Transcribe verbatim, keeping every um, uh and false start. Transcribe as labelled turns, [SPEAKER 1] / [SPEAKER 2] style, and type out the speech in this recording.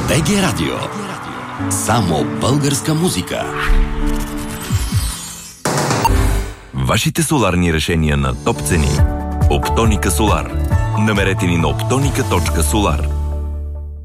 [SPEAKER 1] БГ Радио. Само българска музика.
[SPEAKER 2] Вашите соларни решения на топ цени. Оптоника Солар. Намерете ни на оптоника точка солар.